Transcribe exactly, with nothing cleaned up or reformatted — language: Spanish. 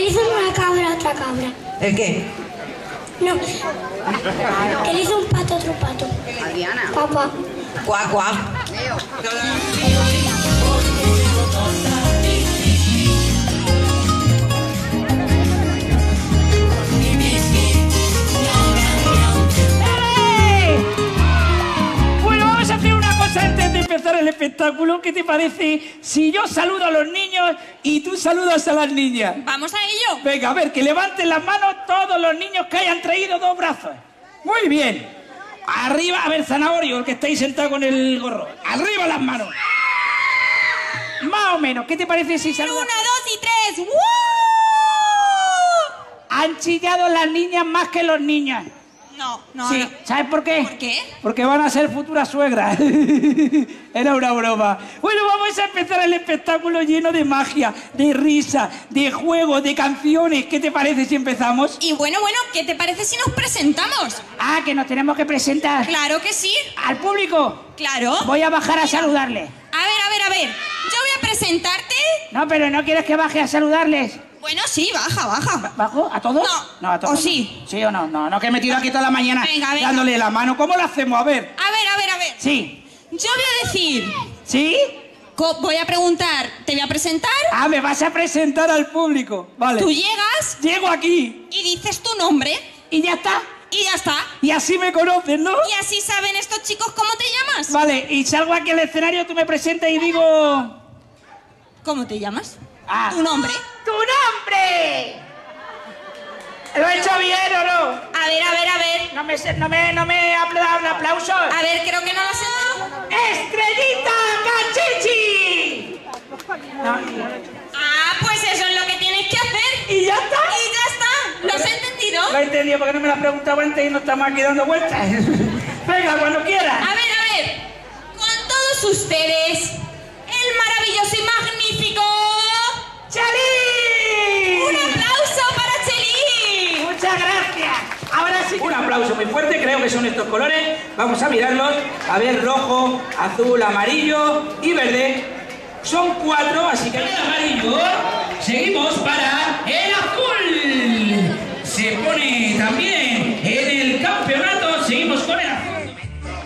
le hizo una cabra a otra cabra. ¿El qué? No. Que le hizo un pato a otro pato. Adriana. Papá. Cuac, cuac. Bueno, vamos a hacer una cosa antes de empezar el espectáculo. ¿Qué te parece si yo saludo a los niños y tú saludas a las niñas? ¡Vamos a ello! Venga, a ver, que levanten las manos todos los niños que hayan traído dos brazos. Muy bien. Arriba, a ver, Zanahorio, el que estáis sentado con el gorro. Arriba las manos. Más o menos, ¿qué te parece si saludas? ¡Una, dos y tres! ¡Woo! Han chillado las niñas más que los niños. No, no, Sí, no. ¿sabes por qué? ¿Por qué? Porque van a ser futuras suegras. Era una broma. Bueno, vamos a empezar el espectáculo lleno de magia, de risa, de juegos, de canciones. ¿Qué te parece si empezamos? Y bueno, bueno, ¿qué te parece si nos presentamos? Ah, que nos tenemos que presentar. Claro que sí. Al público. Claro. Voy a bajar a saludarle. A ver, a ver, a ver. Yo voy a presentarte. No, pero ¿no quieres que baje a saludarles? Bueno, sí, baja, baja. ¿Bajo? ¿A todos? No. No, a todos. ¿O sí? ¿Sí o no? No, no, que me tiro aquí toda la mañana Venga, venga. dándole la mano. ¿Cómo lo hacemos? A ver. A ver, a ver, a ver. Sí. Yo voy a decir... ¿Sí? co- Voy a preguntar, te voy a presentar. Ah, me vas a presentar al público. Vale. Tú llegas Llego aquí y dices tu nombre y ya está. y ya está. Y así me conocen, ¿no? Y así saben estos chicos cómo te llamas. Vale, y salgo aquí al escenario, tú me presentas y digo... ¿Cómo te llamas? Ah. ¿Tu nombre? ¡Tu nombre! ¿Lo he hecho bien o no? A ver, a ver, a ver. No me, sé- no me, no me ha dado un aplauso. A ver, creo que no lo has entendido. ¡Estrellita Cachichi! No, Ah, pues eso es lo que tienes que hacer. ¿y ya está? Y ya está. ¿Lo has entendido? Lo he entendido porque no me lo has preguntado antes y no estamos aquí dando vueltas. Venga, cuando quieras. A ver, a ver. Con todos ustedes, el maravilloso y magnífico... ¡Chelín! ¡Un aplauso para Chelín! Muchas gracias. Ahora sí. Un aplauso muy fuerte, creo que son estos colores. Vamos a mirarlos. A ver, rojo, azul, amarillo y verde. Son cuatro, así que hay